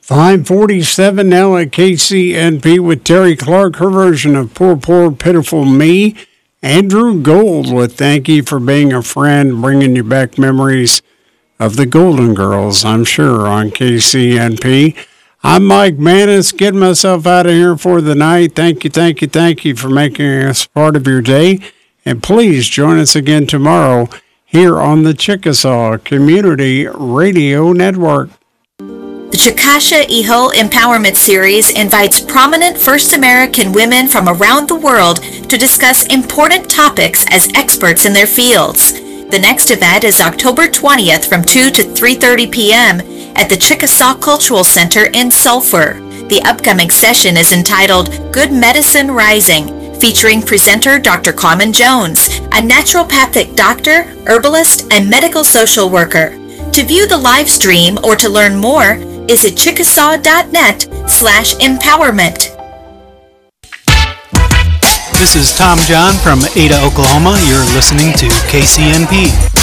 5:47 now at KCNP with Terry Clark, her version of Poor, Poor, Pitiful Me. Andrew Gold with Thank You for Being a Friend, bringing you back memories of the Golden Girls, I'm sure, on KCNP. I'm Mike Manis, getting myself out of here for the night. Thank you for making us part of your day. And please join us again tomorrow here on the Chickasaw Community Radio Network. The Chickasha Iho Empowerment Series invites prominent First American women from around the world to discuss important topics as experts in their fields. The next event is October 20th from 2 to 3:30 p.m. at the Chickasaw Cultural Center in Sulphur. The upcoming session is entitled Good Medicine Rising, featuring presenter Dr. Carmen Jones, a naturopathic doctor, herbalist, and medical social worker. To view the live stream or to learn more, visit chickasaw.net/empowerment. This is Tom John from Ada, Oklahoma. You're listening to KCNP.